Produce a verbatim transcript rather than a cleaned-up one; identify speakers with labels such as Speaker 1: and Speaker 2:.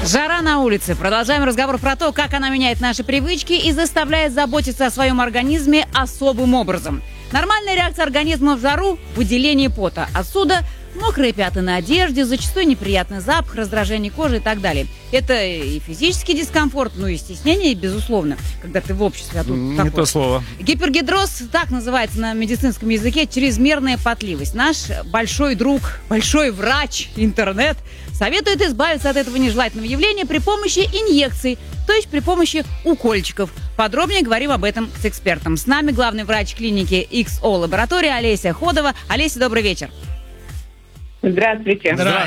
Speaker 1: Жара на улице. Продолжаем разговор про то, как она меняет наши привычки и заставляет заботиться о своем организме особым образом. Нормальная реакция организма в жару – выделение пота. Отсюда мокрые пятна на одежде, зачастую неприятный запах, раздражение кожи и так далее. Это и физический дискомфорт, ну и стеснение, безусловно, когда ты в обществе. А тут
Speaker 2: Не
Speaker 1: такое.
Speaker 2: то слово.
Speaker 1: Гипергидроз, так называется на медицинском языке, чрезмерная потливость. Наш большой друг, большой врач, интернет, советует избавиться от этого нежелательного явления при помощи инъекций, то есть при помощи укольчиков. Подробнее говорим об этом с экспертом. С нами главный врач клиники икс о лаборатория Олеся Ходова. Олеся, добрый вечер.
Speaker 3: Здравствуйте.
Speaker 2: Здравствуйте.